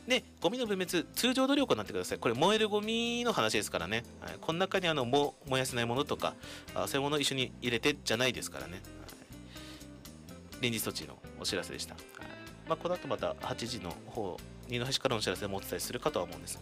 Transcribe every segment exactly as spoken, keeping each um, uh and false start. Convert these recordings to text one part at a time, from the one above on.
でゴミの分別通常通り行ってください。これ燃えるゴミの話ですからね、はい、この中にあのも燃やせないものとかあそういうものを一緒に入れてじゃないですからね、はい、臨時措置のお知らせでした、はい。まあ、この後またはちじの方二戸市からのお知らせもお伝えするかとは思うんですが、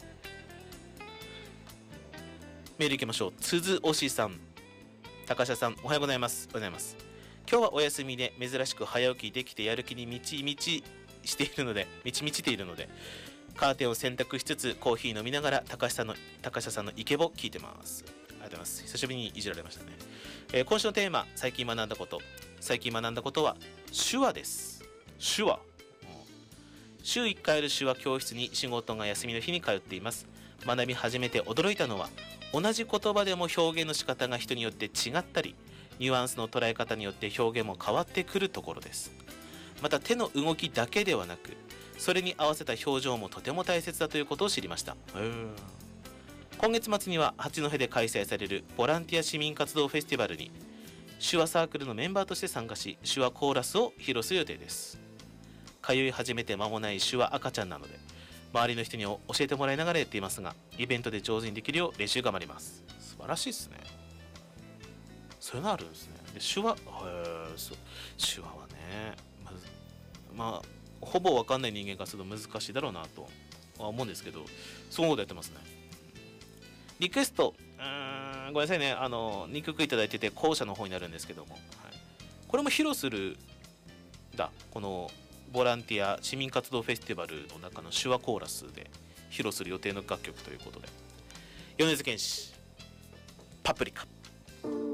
メールいきましょう。つづおしさん、高下さんおはようございます。おはようございます。今日はお休みで珍しく早起きできてやる気に満ち満ちしているので満ち満ちているのでカーテンを洗濯しつつコーヒー飲みながら高橋さんの高下さんのイケボ聞いてます。ありがとうございます。久しぶりにいじられましたね、えー、今週のテーマ、最近学んだこと最近学んだことは手話です。手話、うん、週いっかいある手話教室に仕事が休みの日に通っています。学び始めて驚いたのは同じ言葉でも表現の仕方が人によって違ったりニュアンスの捉え方によって表現も変わってくるところです。また手の動きだけではなくそれに合わせた表情もとても大切だということを知りました。今月末には八戸で開催されるボランティア市民活動フェスティバルに手話サークルのメンバーとして参加し手話コーラスを披露する予定です。通い始めて間もない手話赤ちゃんなので周りの人に教えてもらいながらやっていますがイベントで上手にできるよう練習頑張ります。素晴らしいですね。そういうのあるんですね。で手話、へそう手話はね、まずまあほぼ分かんない人間がすると難しいだろうなとは思うんですけど、そういうことやってますね。リクエスト、うーんごめんなさいね、あのにきょくいただいてて後者の方になるんですけども、はい、これも披露するだこのボランティア市民活動フェスティバルの中の手話コーラスで披露する予定の楽曲ということで、米津玄師パプリカ。